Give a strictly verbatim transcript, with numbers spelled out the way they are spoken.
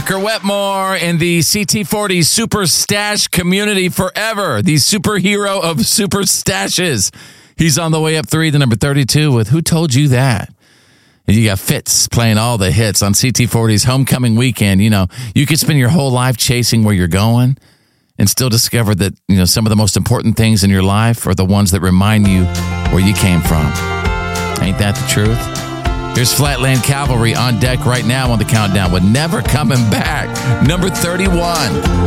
Parker Wetmore in the C T forty Super Stash community forever. The superhero of super stashes. He's on the way up three, the number thirty-two with Who Told You That? And you got Fitz playing all the hits on C T forty's homecoming weekend. You know, you could spend your whole life chasing where you're going and still discover that, you know, some of the most important things in your life are the ones that remind you where you came from. Ain't that the truth? Here's Flatland Cavalry on deck right now on the countdown with Never Coming Back, number thirty-one.